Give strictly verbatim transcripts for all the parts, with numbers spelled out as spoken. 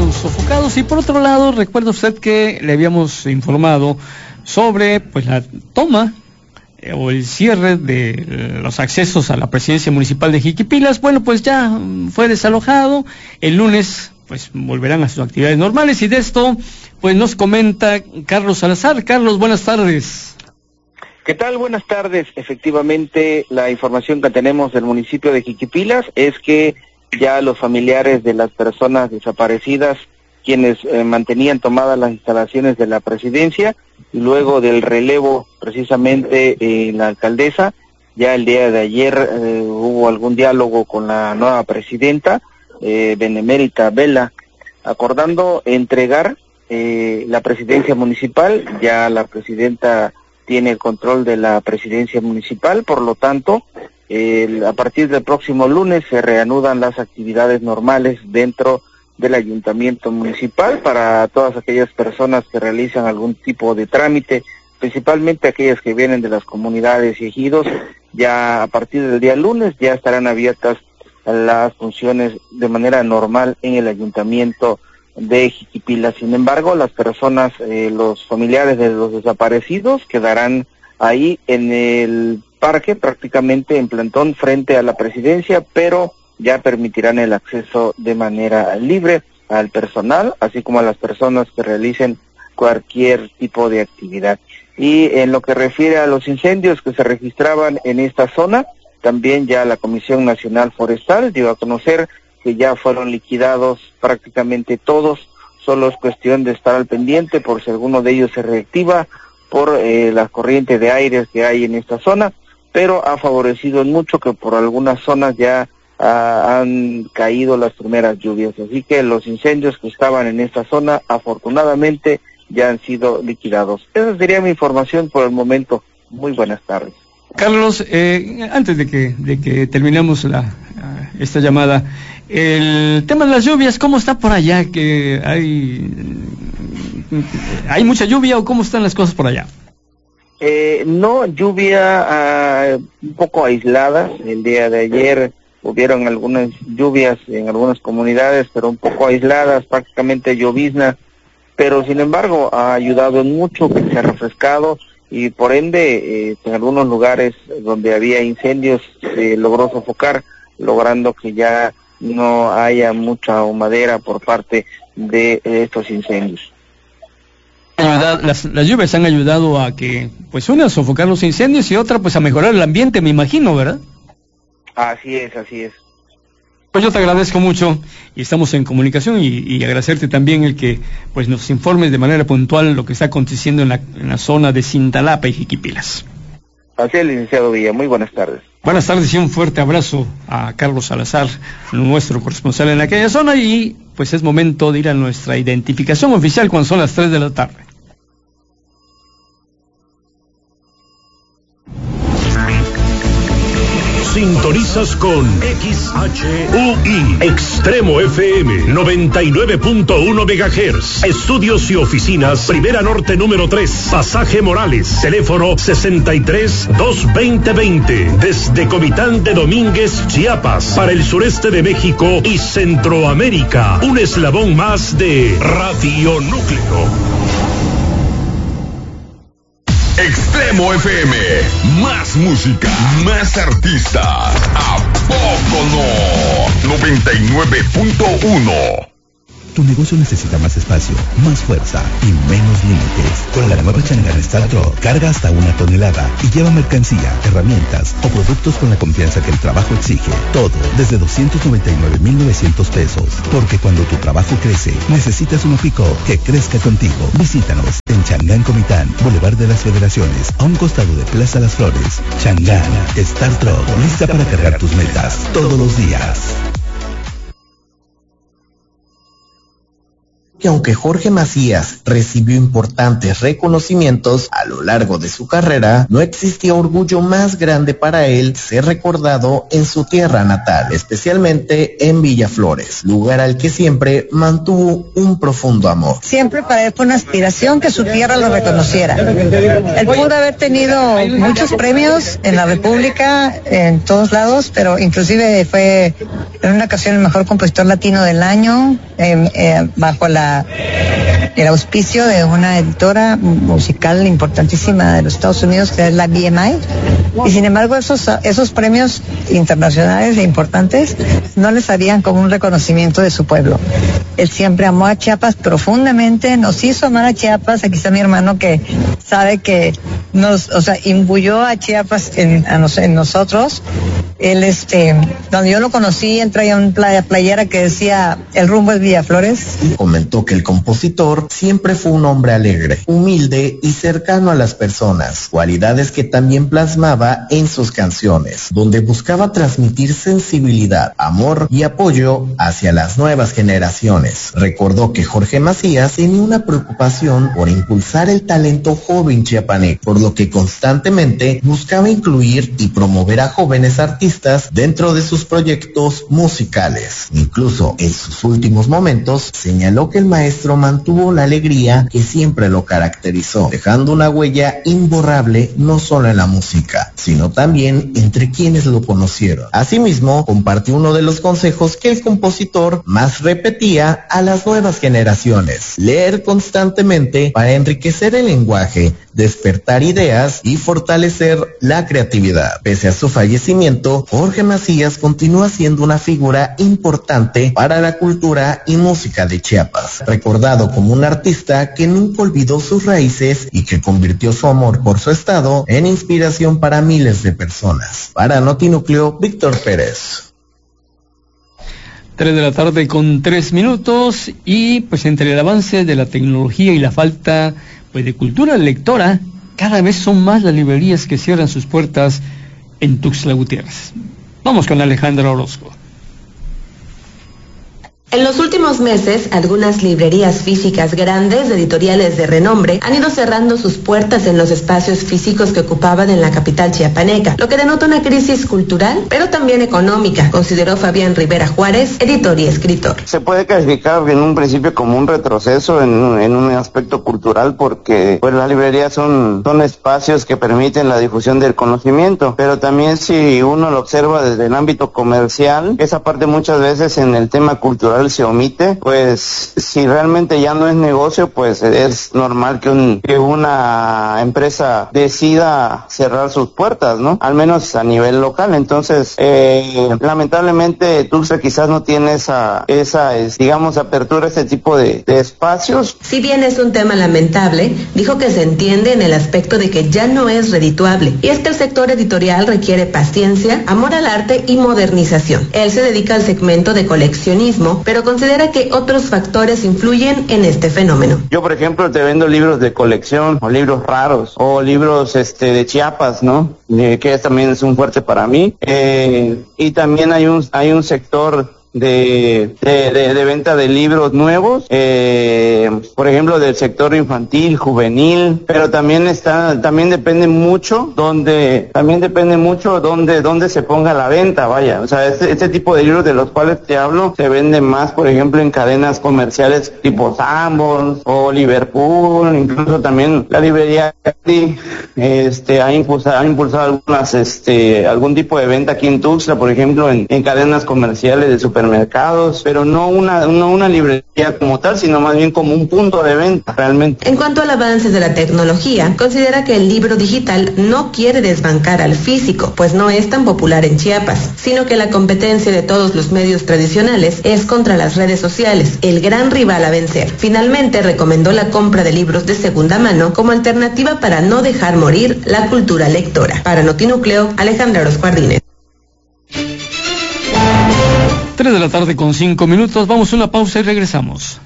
quedaron sofocados. Y por otro lado, recuerda usted que le habíamos informado sobre pues la toma eh, o el cierre de eh, los accesos a la presidencia municipal de Jiquipilas. Bueno, pues ya mm, fue desalojado. El lunes pues volverán a sus actividades normales, y de esto pues nos comenta Carlos Salazar. Carlos, buenas tardes. ¿Qué tal? Buenas tardes. Efectivamente, la información que tenemos del municipio de Jiquipilas es que ya los familiares de las personas desaparecidas, quienes eh, mantenían tomadas las instalaciones de la presidencia, y luego del relevo precisamente en eh, la alcaldesa, ya el día de ayer eh, hubo algún diálogo con la nueva presidenta, eh, Benemérita Vela, acordando entregar eh, la presidencia municipal. Ya la presidenta tiene el control de la presidencia municipal, por lo tanto, eh, a partir del próximo lunes se reanudan las actividades normales dentro del ayuntamiento municipal para todas aquellas personas que realizan algún tipo de trámite, principalmente aquellas que vienen de las comunidades y ejidos. Ya a partir del día lunes ya estarán abiertas las funciones de manera normal en el ayuntamiento de Jiquipilas. Sin embargo, las personas, eh, los familiares de los desaparecidos quedarán ahí en el parque, prácticamente en plantón frente a la presidencia, pero ya permitirán el acceso de manera libre al personal, así como a las personas que realicen cualquier tipo de actividad. Y en lo que refiere a los incendios que se registraban en esta zona, también ya la Comisión Nacional Forestal dio a conocer que ya fueron liquidados prácticamente todos. Solo es cuestión de estar al pendiente por si alguno de ellos se reactiva por eh, la corriente de aires que hay en esta zona, pero ha favorecido mucho que por algunas zonas ya ah, han caído las primeras lluvias, así que los incendios que estaban en esta zona afortunadamente ya han sido liquidados. Esa sería mi información por el momento. Muy buenas tardes. Carlos, eh, antes de que de que terminemos la, esta llamada, el tema de las lluvias, ¿cómo está por allá? ¿Que hay hay mucha lluvia o cómo están las cosas por allá? Eh, no, lluvia uh, un poco aislada. El día de ayer hubieron algunas lluvias en algunas comunidades, pero un poco aisladas, prácticamente llovizna, pero sin embargo ha ayudado en mucho, que se ha refrescado, y por ende eh, en algunos lugares donde había incendios se logró sofocar, logrando que ya no haya mucha humadera por parte de estos incendios. Las, las lluvias han ayudado a que, pues una, a sofocar los incendios, y otra, pues a mejorar el ambiente, me imagino, ¿verdad? Así es, así es. Pues yo te agradezco mucho y estamos en comunicación, y, y agradecerte también el que pues nos informes de manera puntual lo que está aconteciendo en la, en la zona de Cintalapa y Jiquipilas. Así es, licenciado Villa. Muy buenas tardes. Buenas tardes y un fuerte abrazo a Carlos Salazar, nuestro corresponsal en aquella zona, y pues es momento de ir a nuestra identificación oficial cuando son las tres de la tarde. Sintonizas con X H U I Extremo F M noventa y nueve punto uno megahertz. Estudios y oficinas Primera Norte número tres, Pasaje Morales. Teléfono sesenta y tres, dos veinte, veinte. Desde Comitán de Domínguez, Chiapas, para el sureste de México y Centroamérica. Un eslabón más de Radio Núcleo. Extremo F M, más música, más artistas. ¿A poco no? noventa y nueve punto uno. Tu negocio necesita más espacio, más fuerza y menos límites. Con la nueva Chang'an Star Truck, carga hasta una tonelada y lleva mercancía, herramientas o productos con la confianza que el trabajo exige. Todo desde doscientos noventa y nueve mil novecientos pesos. Porque cuando tu trabajo crece, necesitas una pick-up que crezca contigo. Visítanos en Chang'an Comitán, Boulevard de las Federaciones, a un costado de Plaza Las Flores. Chang'an Star Truck, lista para cargar tus metas todos los días. que aunque Jorge Macías recibió importantes reconocimientos a lo largo de su carrera, no existía orgullo más grande para él ser recordado en su tierra natal, especialmente en Villaflores, lugar al que siempre mantuvo un profundo amor. Siempre para él fue una aspiración que su tierra lo reconociera. Él pudo haber tenido muchos premios en la República, en todos lados, pero inclusive fue en una ocasión el mejor compositor latino del año, eh, eh, bajo la el auspicio de una editora musical importantísima de los Estados Unidos, que es la B M I, y sin embargo esos, esos premios internacionales e importantes no les harían como un reconocimiento de su pueblo. Él siempre amó a Chiapas profundamente, nos hizo amar a Chiapas. Aquí está mi hermano que sabe que nos, o sea, imbuyó a Chiapas en, a nos, en nosotros. Él, este, cuando yo lo conocí, él traía una playa, playera que decía, el rumbo es Villaflores. Comentó que el compositor siempre fue un hombre alegre, humilde y cercano a las personas, cualidades que también plasmaba en sus canciones, donde buscaba transmitir sensibilidad, amor y apoyo hacia las nuevas generaciones. Recordó que Jorge Macías tenía una preocupación por impulsar el talento joven chiapaneco, por lo que constantemente buscaba incluir y promover a jóvenes artistas dentro de sus proyectos musicales. Incluso en sus últimos momentos señaló que el maestro mantuvo la alegría que siempre lo caracterizó, dejando una huella imborrable no solo en la música, sino también entre quienes lo conocieron. Asimismo, compartió uno de los consejos que el compositor más repetía a las nuevas generaciones: leer constantemente para enriquecer el lenguaje, despertar ideas y fortalecer la creatividad. Pese a su fallecimiento, Jorge Macías continúa siendo una figura importante para la cultura y música de Chiapas, recordado como un artista que nunca olvidó sus raíces y que convirtió su amor por su estado en inspiración para miles de personas. Para Notinúcleo, Víctor Pérez. Tres de la tarde con tres minutos, y pues entre el avance de la tecnología y la falta pues de cultura lectora, cada vez son más las librerías que cierran sus puertas en Tuxtla Gutiérrez. Vamos con Alejandra Orozco. En los últimos meses, algunas librerías físicas grandes de editoriales de renombre han ido cerrando sus puertas en los espacios físicos que ocupaban en la capital chiapaneca, lo que denota una crisis cultural, pero también económica, consideró Fabián Rivera Juárez, editor y escritor. Se puede calificar en un principio como un retroceso en, en un aspecto cultural, porque pues las librerías son, son espacios que permiten la difusión del conocimiento, pero también si uno lo observa desde el ámbito comercial, esa parte muchas veces en el tema cultural se omite. Pues si realmente ya no es negocio, pues es normal que, un, que una empresa decida cerrar sus puertas, ¿no? Al menos a nivel local. Entonces, eh, lamentablemente Tuxtla quizás no tiene esa, esa es, digamos, apertura a este tipo de, de espacios. Si bien es un tema lamentable, dijo que se entiende en el aspecto de que ya no es redituable, y es que el sector editorial requiere paciencia, amor al arte y modernización. Él se dedica al segmento de coleccionismo, pero considera que otros factores influyen en este fenómeno. Yo, por ejemplo, te vendo libros de colección, o libros raros, o libros este de Chiapas, ¿no? Eh, que también es un fuerte para mí. Eh, y también hay un hay un sector De, de, de, de venta de libros nuevos, eh, por ejemplo del sector infantil, juvenil, pero también está, también depende mucho donde, también depende mucho donde, donde se ponga la venta, vaya, o sea, este, este tipo de libros de los cuales te hablo se venden más, por ejemplo, en cadenas comerciales tipo Sanborns o Liverpool, incluso también la librería este ha impulsado, ha impulsado algunas, este, algún tipo de venta aquí en Tuxtla, por ejemplo, en, en cadenas comerciales de supermercados, mercados, pero no una, no una librería como tal, sino más bien como un punto de venta, realmente. En cuanto al avance de la tecnología, considera que el libro digital no quiere desbancar al físico, pues no es tan popular en Chiapas, sino que la competencia de todos los medios tradicionales es contra las redes sociales, el gran rival a vencer. Finalmente, recomendó la compra de libros de segunda mano como alternativa para no dejar morir la cultura lectora. Para Notinúcleo, Alejandra Orozco Ardínez. Tres de la tarde con cinco minutos, vamos a una pausa y regresamos.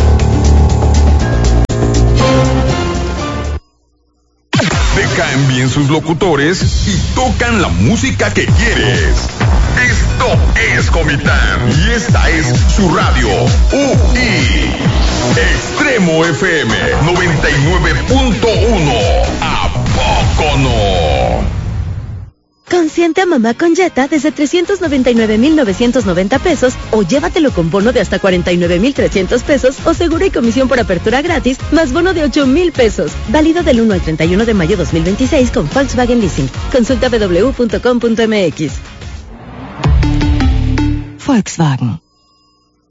¿Te caen bien sus locutores y tocan la música que quieres. Esto es Comitán y esta es su radio U I Extremo F M noventa y nueve punto uno. ¿A poco no? Consiente a mamá con Jetta desde trescientos noventa y nueve mil novecientos noventa pesos o llévatelo con bono de hasta cuarenta y nueve mil trescientos pesos o seguro y comisión por apertura gratis más bono de ocho mil pesos. Válido del uno al treinta y uno de mayo dos mil veintiséis con Volkswagen Leasing. Consulta w w w punto com punto m x. Volkswagen.